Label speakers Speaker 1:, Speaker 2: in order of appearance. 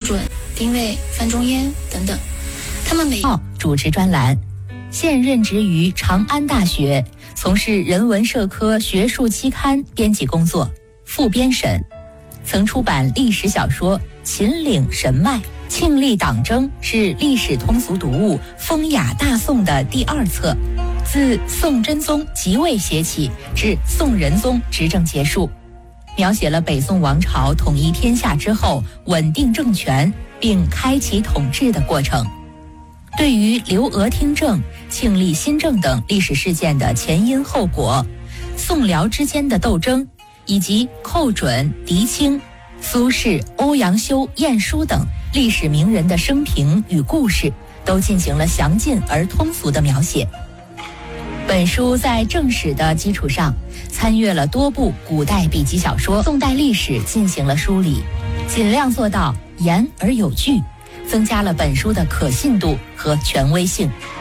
Speaker 1: 准、丁谓、范仲淹等等。他们每
Speaker 2: 主持专栏，现任职于长安大学，从事人文社科学术期刊编辑工作，副编审，曾出版历史小说《秦岭神脉》。庆历党争是历史通俗读物《风雅大宋》的第2册，自宋真宗即位写起，至宋仁宗执政结束，描写了北宋王朝统一天下之后稳定政权并开启统治的过程。对于刘娥听政、庆历新政等历史事件的前因后果、宋辽之间的斗争，以及寇准、狄青、苏轼、欧阳修、晏殊等历史名人的生平与故事，都进行了详尽而通俗的描写。本书在正史的基础上，参阅了多部古代笔记小说、宋代历史进行了梳理，尽量做到言而有据，增加了本书的可信度和权威性。